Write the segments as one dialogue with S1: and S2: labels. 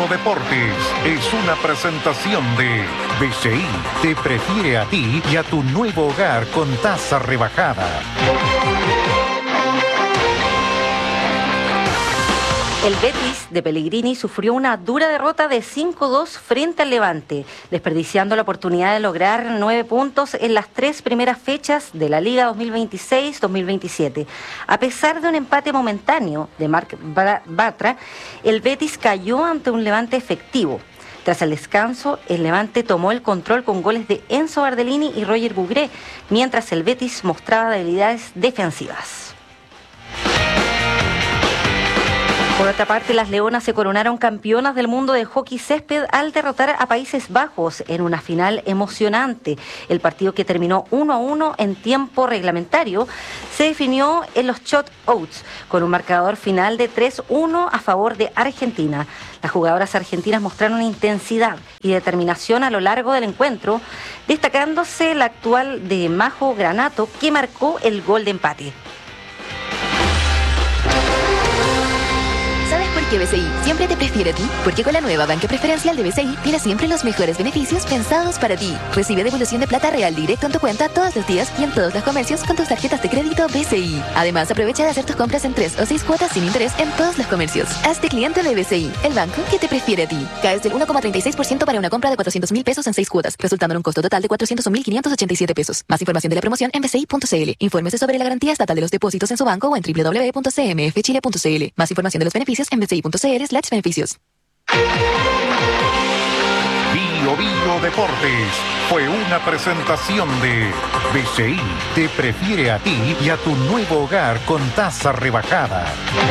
S1: Bio Deportes es una presentación de BCI. Te prefiere a ti y a tu nuevo hogar con tasa rebajada.
S2: El Betis de Pellegrini sufrió una dura derrota de 5-2 frente al Levante, desperdiciando la oportunidad de lograr 9 puntos en las 3 primeras fechas de la Liga 2026-2027. A pesar de un empate momentáneo de Marc Bartra, el Betis cayó ante un Levante efectivo. Tras el descanso, el Levante tomó el control con goles de Enzo Bardellini y Roger Bugré, mientras el Betis mostraba debilidades defensivas. Por otra parte, las Leonas se coronaron campeonas del mundo de hockey césped al derrotar a Países Bajos en una final emocionante. El partido, que terminó 1-1 en tiempo reglamentario, se definió en los shutouts con un marcador final de 3-1 a favor de Argentina. Las jugadoras argentinas mostraron intensidad y determinación a lo largo del encuentro, destacándose la actual de Majo Granato, que marcó el gol de empate.
S3: Que BCI siempre te prefiere a ti, porque con la nueva banca preferencial de BCI tienes siempre los mejores beneficios pensados para ti. Recibe devolución de plata real directo en tu cuenta todos los días y en todos los comercios con tus tarjetas de crédito BCI. Además, aprovecha de hacer tus compras en 3 o 6 cuotas sin interés en todos los comercios. Hazte cliente de BCI, el banco que te prefiere a ti. Caes del 1,36% para una compra de 400.000 pesos en 6 cuotas, resultando en un costo total de 401.587 pesos. Más información de la promoción en bci.cl. Infórmese sobre la garantía estatal de los depósitos en su banco o en www.cmfchile.cl. Más información de los beneficios en bci.cl/beneficios.
S1: Bio Deportes fue una presentación de BCI. Te prefiere a ti y a tu nuevo hogar con tasa rebajada.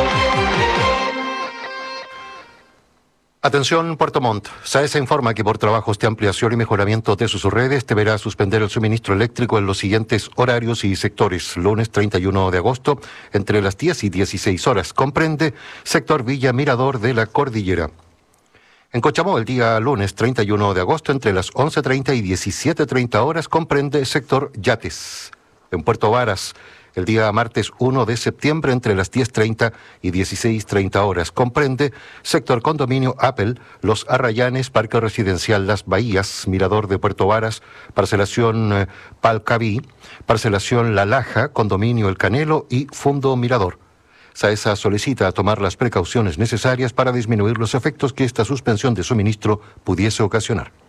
S4: Atención Puerto Montt. SAESA informa que por trabajos de ampliación y mejoramiento de sus redes deberá suspender el suministro eléctrico en los siguientes horarios y sectores. Lunes 31 de agosto entre las 10 y 16 horas. Comprende sector Villa Mirador de la Cordillera. En Cochamó, el día lunes 31 de agosto entre las 11:30 y 17:30 horas. Comprende sector Yates. En Puerto Varas, el día martes 1 de septiembre entre las 10:30 y 16:30 horas. Comprende sector Condominio Apple, Los Arrayanes, Parque Residencial Las Bahías, Mirador de Puerto Varas, Parcelación Palcaví, Parcelación La Laja, Condominio El Canelo y Fundo Mirador. SAESA solicita tomar las precauciones necesarias para disminuir los efectos que esta suspensión de suministro pudiese ocasionar.